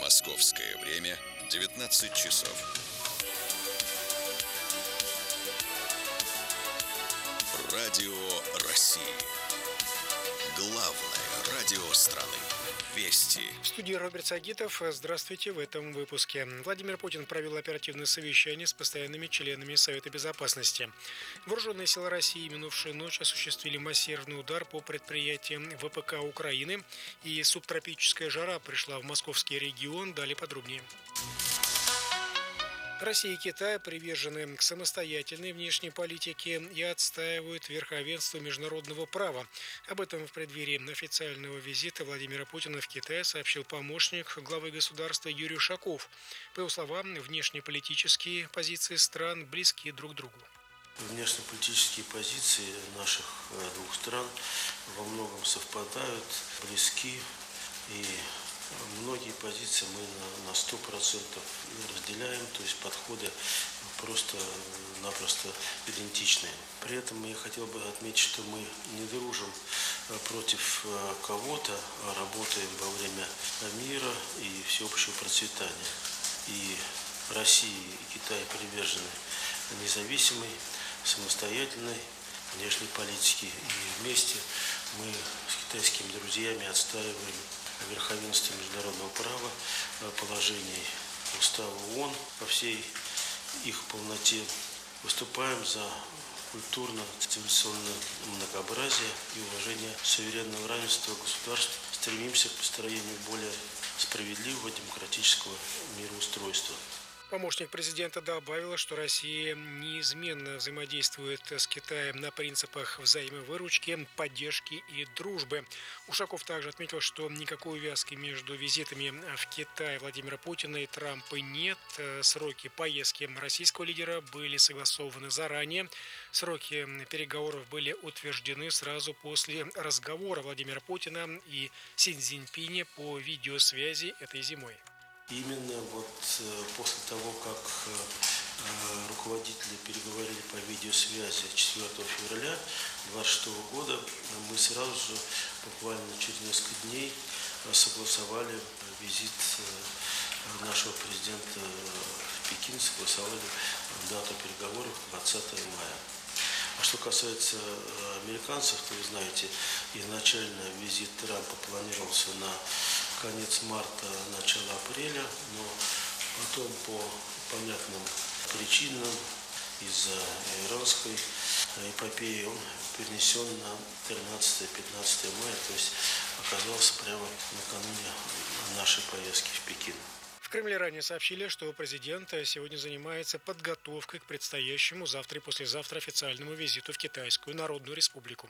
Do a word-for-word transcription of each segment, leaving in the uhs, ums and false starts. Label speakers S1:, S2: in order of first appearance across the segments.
S1: Московское время девятнадцать часов. Радио России. Главное радио страны. Вести.
S2: В студии Роберт Сагитов. Здравствуйте. В этом выпуске. Владимир Путин провел оперативное совещание с постоянными членами Совета Безопасности. Вооруженные силы России минувшую ночь осуществили массированный удар по предприятиям ВПК Украины, и субтропическая жара пришла в московский регион. Далее подробнее. Россия и Китай привержены к самостоятельной внешней политике и отстаивают верховенство международного права. Об этом в преддверии официального визита Владимира Путина в Китай сообщил помощник главы государства Юрий Ушаков. По его словам, внешнеполитические позиции стран близки друг к другу.
S3: Внешнеполитические позиции наших двух стран во многом совпадают, близки, и многие позиции мы на сто процентов разделяем, то есть подходы просто-напросто идентичные. При этом я хотел бы отметить, что мы не дружим против кого-то, а работаем во время мира и всеобщего процветания. И Россия и Китай привержены независимой, самостоятельной внешней политике. И вместе мы с китайскими друзьями отстаиваем верховенство международного права, положений Устава ООН по всей их полноте. Выступаем за культурно-цивилизационное многообразие и уважение суверенного равенства государств. Стремимся к построению более справедливого демократического мироустройства.
S2: Помощник президента добавила, что Россия неизменно взаимодействует с Китаем на принципах взаимовыручки, поддержки и дружбы. Ушаков также отметил, что никакой увязки между визитами в Китай Владимира Путина и Трампа нет. Сроки поездки российского лидера были согласованы заранее. Сроки переговоров были утверждены сразу после разговора Владимира Путина и Си Цзиньпиня по видеосвязи этой зимой.
S3: Именно вот после того, как руководители переговорили по видеосвязи четвёртого февраля две тысячи двадцать шестого года, мы сразу же, буквально через несколько дней, согласовали визит нашего президента в Пекин, согласовали дату переговоров двадцатого мая. А что касается американцев, то вы знаете, изначально визит Трампа планировался на конец марта, начало апреля, но потом по понятным причинам из-за иранской эпопеи он перенесен на тринадцатое-пятнадцатое мая, то есть оказался прямо накануне нашей поездки в Пекин.
S2: В Кремле ранее сообщили, что президент сегодня занимается подготовкой к предстоящему завтра и послезавтра официальному визиту в Китайскую Народную Республику.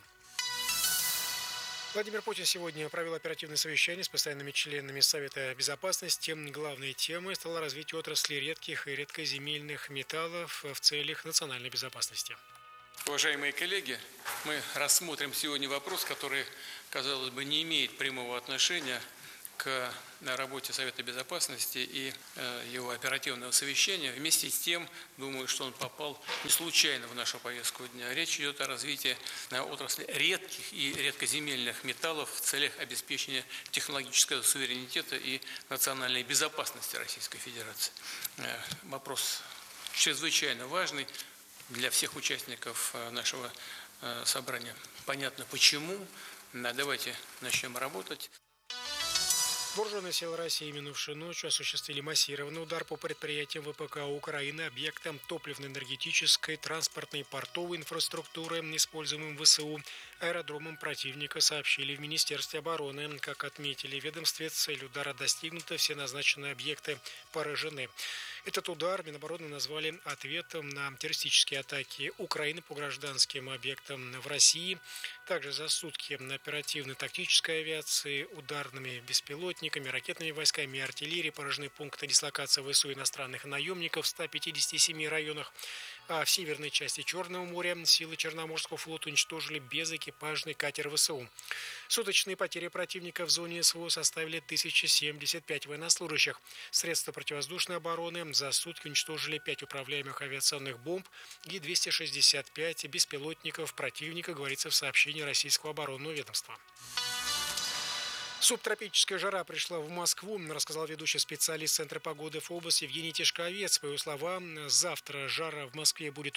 S2: Владимир Путин сегодня провел оперативное совещание с постоянными членами Совета Безопасности. Главной темой стало развитие отрасли редких и редкоземельных металлов в целях национальной безопасности.
S4: Уважаемые коллеги, мы рассмотрим сегодня вопрос, который, казалось бы, не имеет прямого отношения к работе Совета Безопасности и э, его оперативного совещания. Вместе с тем, думаю, что он попал не случайно в нашу повестку дня. Речь идет о развитии э, отрасли редких и редкоземельных металлов в целях обеспечения технологического суверенитета и национальной безопасности Российской Федерации. Э, вопрос чрезвычайно важный для всех участников э, нашего э, собрания. Понятно почему. Да, давайте начнем работать.
S2: Вооруженные силы России минувшую ночь осуществили массированный удар по предприятиям ВПК Украины, объектам топливно-энергетической, транспортной, портовой инфраструктуры, используемым ВСУ, аэродромам противника, сообщили в Министерстве обороны. Как отметили в ведомстве, цель удара достигнута, все назначенные объекты поражены. Этот удар Минобороны назвали ответом на террористические атаки Украины по гражданским объектам в России. Также за сутки на оперативно-тактической авиации, ударными беспилотниками, ракетными войсками и артиллерией поражены пункты дислокации ВСУ иностранных наемников в ста пятидесяти семи районах. А в северной части Черного моря силы Черноморского флота уничтожили безэкипажный катер ВСУ. Суточные потери противника в зоне СВО составили тысяча семьдесят пять военнослужащих. Средства противовоздушной обороны за сутки уничтожили пять управляемых авиационных бомб и двести шестьдесят пять беспилотников противника, говорится в сообщении российского оборонного ведомства. Субтропическая жара пришла в Москву, рассказал ведущий специалист Центра погоды ФОБОС Евгений Тишковец. По его словам, завтра жара в Москве будет